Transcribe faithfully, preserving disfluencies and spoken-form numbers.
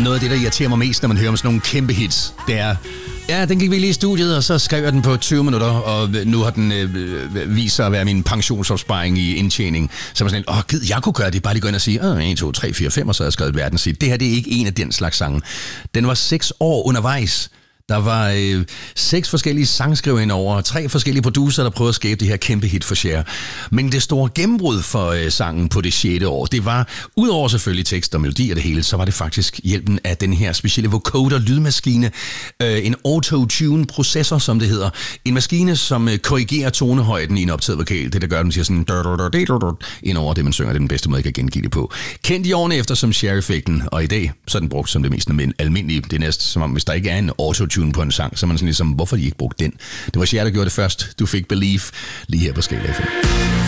Noget af det, der irriterer mig mest, når man hører om sådan nogle kæmpe hits, det er, ja, den gik vi lige i studiet, og så skrev jeg den på tyve minutter, og nu har den øh, vist sig at være min pensionsopsparing i indtjening. Så var sådan, åh, gid, jeg kunne gøre det, bare lige gå ind og sige, åh, en, to, tre, fire, fem, og så har jeg skrevet verdenshit. Det her, det er ikke en af den slags sange. Den var seks år undervejs. Der var øh, seks forskellige sangskrivere indover, tre forskellige producer, der prøvede at skabe det her kæmpe hit for Cher. Men det store gennembrud for øh, sangen på det sjette år, det var, udover selvfølgelig tekst og melodi og det hele, så var det faktisk hjælpen af den her specielle vocoder lydmaskine, øh, en auto-tune-processor, som det hedder. En maskine, som øh, korrigerer tonehøjden i en optaget vokal. Det, der gør, den siger sådan ind over det, man synger. Det er den bedste måde, jeg kan gengive det på. Kendt i årene efter som Cher-effekten, og i dag så er den brugt som det mest almindelige. Det er næsten som om, hvis der ikke er en auto på en sang, så man sådan ligesom, hvorfor de ikke brugte den? Det var Cher, der gjorde det først. Du fik Believe lige her på Skala F M.